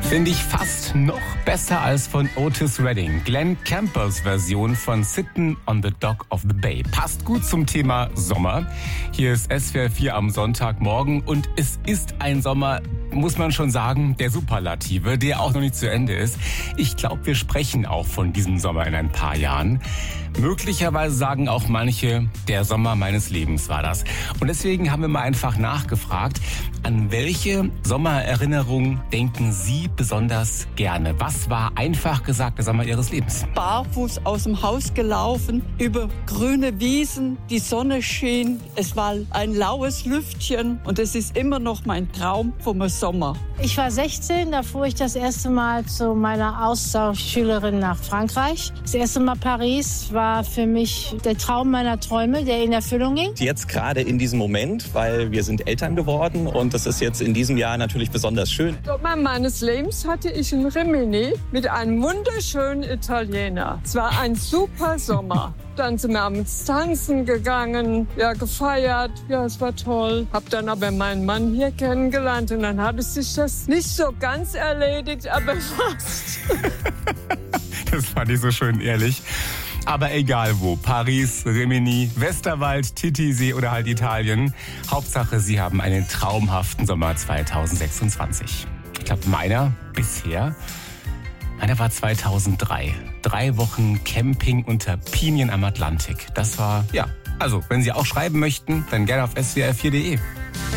Finde ich fast noch besser als von Otis Redding. Glenn Campbells Version von Sittin' on the Dock of the Bay. Passt gut zum Thema Sommer. Hier ist SWR 4 am Sonntagmorgen und es ist ein Sommer, muss man schon sagen, der Superlative, der auch noch nicht zu Ende ist. Ich glaube, wir sprechen auch von diesem Sommer in ein paar Jahren. Möglicherweise sagen auch manche, der Sommer meines Lebens war das. Und deswegen haben wir mal einfach nachgefragt, an welche Sommererinnerung denken Sie besonders gerne? Was war einfach gesagt der Sommer Ihres Lebens? Barfuß aus dem Haus gelaufen, über grüne Wiesen, die Sonne schien, es war ein laues Lüftchen und es ist immer noch mein Traum vom Sommer. Ich war 16, da fuhr ich das erste Mal zu meiner Austauschschülerin nach Frankreich. Das erste Mal Paris war für mich der Traum meiner Träume, der in Erfüllung ging. Jetzt gerade in diesem Moment, weil wir sind Eltern geworden und das ist jetzt in diesem Jahr natürlich besonders schön. Sommer meines Lebens hatte ich in Rimini mit einem wunderschönen Italiener. Es war ein super Sommer. Dann sind wir abends tanzen gegangen, ja, gefeiert, ja, es war toll. Hab dann aber meinen Mann hier kennengelernt und dann hat es sich das nicht so ganz erledigt, aber fast. Das fand ich so schön ehrlich. Aber egal wo, Paris, Rimini, Westerwald, Titisee oder halt Italien. Hauptsache, Sie haben einen traumhaften Sommer 2026. Ich glaube, meiner war 2003. 3 Wochen Camping unter Pinien am Atlantik. Das war, ja, also wenn Sie auch schreiben möchten, dann gerne auf swr4.de.